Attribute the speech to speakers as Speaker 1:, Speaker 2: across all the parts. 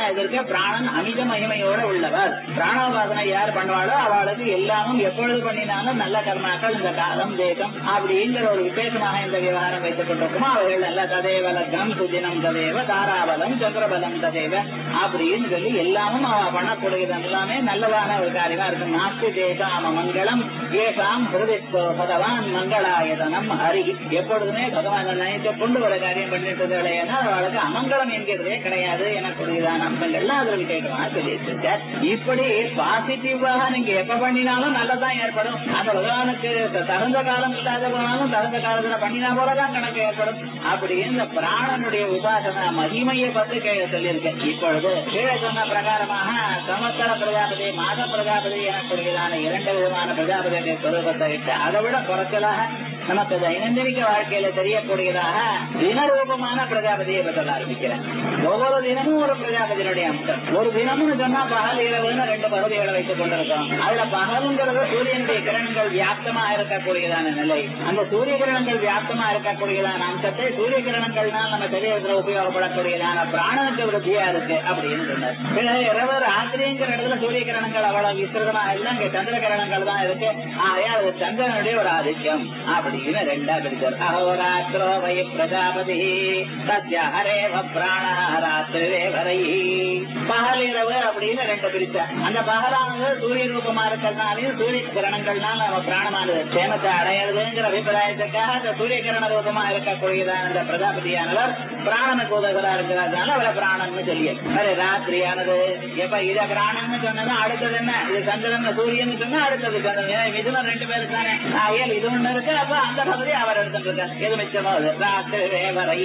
Speaker 1: இதற்கு பிராணன் அமித மகிமையோட உள்ளவர். பிராணோபாசனை யார் பண்ணுவாளோ அவளுக்கு எல்லாமும் எப்பொழுது பண்ணினாலும் நல்ல கர்மாக்கள் இந்த காலம் தேசம் அப்படிங்கிற ஒரு விசேஷமாக இந்த விவகாரம் வைத்துக் கொண்டிருக்குமோ அவர்கள் நல்ல ததேவ லக்னம் சுதினம் ததேவ தாராபலம் சந்திரபலம் ததேவ அப்படின்னு சொல்லி எல்லாமும் அவ பண்ணக்கூடியது எல்லாமே நல்லதான ஒரு காரியமா இருக்கு. நாஸ்தி தேசாம மங்களம் ஏசாம் ஹிருதிஸ்தோ பகவான் மங்களாயதனம் ஹரி. எப்பொழுதுமே பகவான் நினைத்து கொண்டு ஒரு காரியம் பண்ணிட்டு இல்லையா அவளுக்கு அமங்கலம் என்கிறதே கிடையாது எனக்கூடியதான அம்சங்கள்லாம் அதுல விசேஷமாக சொல்லிட்டு இப்படி பாசிட்டிவாக நீங்க எப்ப பண்ணினாலும் நல்லதான் ஏற்படும். அந்த பகவானுக்கு தகுந்த காலம் இல்லாத போனாலும் தகுந்த காலத்துல பண்ணினா போலதான் கணக்கு ஏற்படும். அப்படி இந்த பிராணனுடைய உபாசன மகிமையை பற்றி சொல்லியிருக்கேன். இப்பொழுது கீழே சொன்ன பிரகாரமாக சமஸ்தர பிரஜாபதி மாத பிரஜாபதி எனக்கூடியதான 2 விதமான பிரஜாபதியுடைய சொரூபத்தை விட்டு அதை விட குறைச்சலாக நமக்கு தைனந்திரிக்க வாழ்க்கையில தெரியக்கூடியதாக தினரூபமான பிரஜாபதியை பற்றி ஆரம்பிக்கிறேன். ஒவ்வொரு தினமும் ஒரு பிரஜாபதியினுடைய அம்சம். ஒரு தினம்னு சொன்னா பகல் இரவுன்னு 2 பகுதிகளை வைத்துக் கொண்டிருக்கோம். அதுல பகலுங்கிறது சூரியனுடைய கிரணங்கள் வியாப்தமா இருக்கக்கூடியதான நிலை. அந்த சூரிய கிரணங்கள் வியாப்தமா இருக்கக்கூடியதான அம்சத்தை சூரிய கிரணங்கள்னால் நம்ம சரீரத்தில் உபயோகப்படக்கூடியதான பிராணனுக்கு விருத்தியா இருக்கு அப்படின்னு சொன்னார். இரவு ராத்திரிங்கிற இடத்துல சூரிய கிரணங்கள் அவ்வளவு விஸ்திரமா எல்லாம் சந்திர கிரணங்கள் தான் இருக்கு. அது சந்திரனுடைய ஒரு ஆதிக்கம் அப்படின்னு 2ஆ பிரிச்சார். அஹோராத்திரோ வை பிரஜாபதி சத்யஹரேவ பிராண ராத்திரேவரை. பகல் இரவு அப்படின்னு 2 பிரிச்சார். அந்த பகலானது சூரிய ரூபமா இருக்கிறதுனாலையும் சூரிய கிரணங்கள்னால நம்ம பிராணமானது சேமத்தை அடையிறதுங்கிற அபிப்பிராயத்துக்காக அந்த சூரிய கிரண ரூபமா இருக்கக்கூடியதான அந்த பிரஜாபதியானவர் பிராணனுக்கு உதவியா இருக்கிறதுனால அவரை பிராணன் சொல்லிய ராத்திரியானது எப்ப இத பிராணன் சொன்னதும் அடுத்தது என்ன இது சந்திரன் சூரியன் சொன்னா அடுத்தது சந்திரன். இதுல 2 பேரு தானே ஆகியால் இது ஒண்ணு இருக்கு. அப்ப அந்த பகுதி அவர் எடுத்துருக்கார். எது மிச்சமோ ராத்திரேவரை.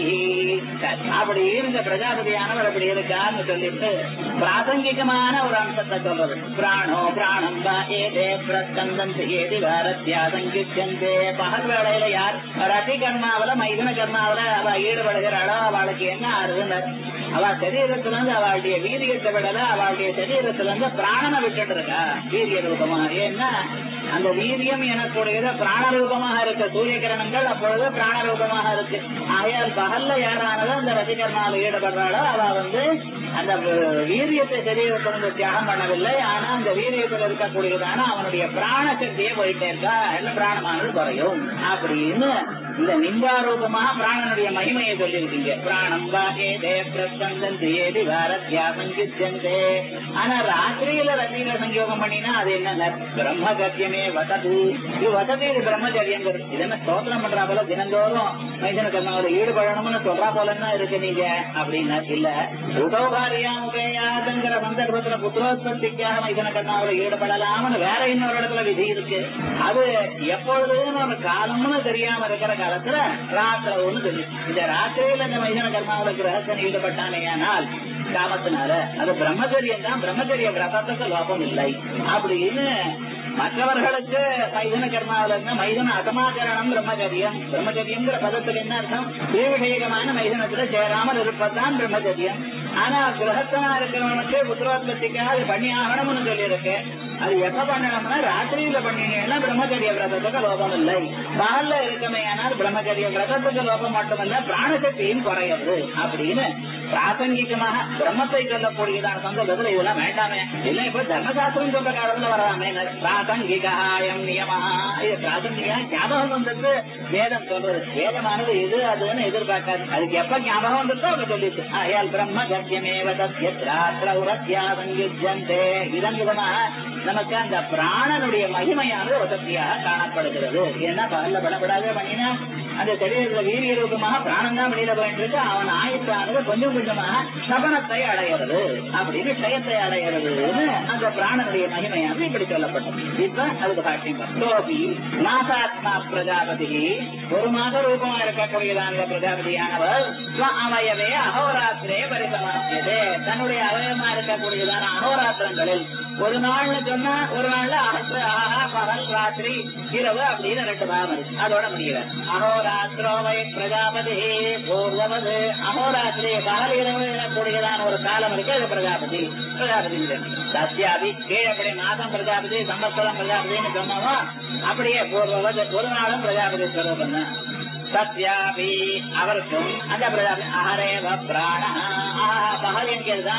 Speaker 1: அப்படி இந்த பிரஜாபதியானவர் அப்படி இருக்கான்னு சொல்லிட்டு பிராசங்கிகமான ஒரு அம்சத்தை சொல்றது. பிராணோ பிராணம் ஏதே பிரஸ்கந்தந்தி ஏதி வாரத்யா சங்கிச்சந்தே. பகல் வேளையில யார் ரதி கர்மாவில மைதுன கர்மாவில அவ ஈடுபடுகிறாளோ அவளுக்கு என்ன ஆறுதுன்னு அவ சரீரத்துல இருந்து அவளுடைய வீரியத்தை விடல அவளுடைய சரீரத்துல இருந்து பிராணனை விட்டுட்டு இருக்கா வீரிய ரூபமா. ஏன்னா அந்த வீரியம் எனக்கூடியது பிராணரூபமாக இருக்கு. சூரிய கிரணங்கள் அப்பொழுது பிராணரூபமாக இருக்கு. ஆகையால் பகல்ல யாரானதோ அந்த ரசிகர்மாவில் ஈடுபடுறாளோ அவ அந்த வீரியத்தை சரீரத்திலிருந்து தியாகம் பண்ணவில்லை. ஆனா அந்த வீரியத்தில் இருக்கக்கூடியதான அவனுடைய பிராண சக்தியை போயிட்டே இருக்கா. எல்லாம் பிராணமானது குறையும் அப்படின்னு இந்த நிந்தாரூபமாக பிராணனுடைய மகிமையை சொல்லியிருக்கீங்க. பிராணம் வாகேதே பிரஸ்கந்தந்தி ஏதி வாரத்யா சங்கிச்சந்தே. ஆனா ராத்திரியில ரசிக சங்கயோகம் பண்ணினா அது என்ன பிரம்மகத்தியமே வசது. இது வசதி, இது பிரம்மச்சரியங்கிறது. இது என்ன ஸ்தோத்திரம் பண்றா போல தினந்தோறும் மைதன கர்மாவில் ஈடுபடணும்னு சொல்றா போலன்னா இருக்கு நீங்க அப்படின்னா இல்ல. உதோகாரியாமுகையாதுங்கிற சந்தர்ப்பத்துல புத்திரோத்பத்திக்காக மைதன கர்மாவில் ஈடுபடலாம்னு வேற இன்னொரு இடத்துல விதி இருக்கு. அது எப்பொழுதுன்னு ஒரு காலம்னு தெரியாம இருக்கிற காலத்துல ராத்திர ஒண்ணு சொல்லி இந்த ராத்திரியில இந்த மைதன கர்மாவில் கிரகத்தில் ஈடுபட்டானேயானால் காமத்தினால அது பிரம்மச்சரியம் தான். பிரம்மச்சரிய விரதத்துக்கு லோபம் இல்லை அப்படின்னு மற்றவர்களுக்கு மைதுன கர்மாவில இருந்தா மைதுன அசமாச்சரணம் பிரம்மச்சரியம். பிரம்மச்சரியம்ங்கிற பதத்துக்கு என்ன அர்த்தம்? ஸ்ரீவிஷேகமான மைதுனத்துல சேராமல் இருப்பதுதான் பிரம்மச்சரியம். ஆனா கிரகத்தனா இருக்கிறவனுக்கு புத்திரோத்பத்திக்காக அது பண்ணி ஆகணும்னு சொல்லி இருக்கு. அது எப்ப பண்ணணும்னா ராத்திரியில பண்ணினீங்கன்னா பிரம்மச்சரிய விரதத்துக்கு லோபம் இல்லை. பகல்ல இருக்கமே ஆனால் பிரம்மச்சரிய விரதத்துக்கு லோபம் மட்டுமல்ல பிராணசக்தியும் குறையாது அப்படின்னு பிராசங்கிகமாக பிரம்மத்தை சொல்லக்கூடியதான சந்தர்ப்பத்தில் இதெல்லாம் வேண்டாமே. இல்லை இப்ப தர்மசாஸ்திரம் சொல்ற காலத்துல வராமே பிராசங்கிகாயம் நியமா. இது பிராசங்கிகா ஞாபகம் வந்துட்டு வேதம் சொல்றது. வேதமானது இது அதுன்னு எதிர்பார்க்காது. அதுக்கு எப்ப ஞாபகம் வந்துட்டோ அப்ப சொல்லிட்டு ஆயால் பிரம்ம கத்தியமேவ தத்யா சங்கிஜந்தே. இதன் விதமா நமக்கு அந்த பிராணனுடைய மகிமையானது வசதியாக காணப்படுகிறது. ஏன்னா பகல்ல படப்படாத பண்ணினா அந்த சரீரத்துல வீரிய ரூபமாக பிராணம் தான் வெளியில போயிட்டு இருக்கு. அவன் ஆயுத்தானது கொஞ்சம் கொஞ்சமாக சபனத்தை அடைகிறது அப்படின்னு க்ஷயத்தை அடைகிறதுன்னு அந்த பிராணனுடைய மகிமையானது இப்படி சொல்லப்பட்டது. இப்ப அதுக்கு பாட்டி மாசாத்மா பிரஜாபதி ஒரு மாத ரூபமா இருக்கக்கூடியதான பிரஜாபதியானவர் அவயவே அகோராத்திரே பரிசமானது. தன்னுடைய அவயமா இருக்கக்கூடியதான அகோராத்திரங்களில் ஒரு நாள்னு சொன்னா ஒரு நாள்ல பகல் ராத்திரி இரவு அப்படின்னு 2 பாகம் இருக்கு. அதோட முடியல. அகோராத்திரோவை பிரஜாபதி பூர்வது. அகோராத்திரி பகல் இரவு கூடியதான ஒரு காலம் இருக்கு. அது பிரஜாபதி. பிரஜாபதி சத்யாபி கீழப்படி மாதம் பிரஜாபதி சம்பத்சரம் பிரஜாபதினு சொன்னோமோ அப்படியே பூர்வது ஒரு நாளும் பிரஜாபதி ஸ்வரூபம் தான். சத்யாபி அவருக்கும் அந்த பிரஜாபதி அஹரேவ பிராண பகல் என்கிறதுதான்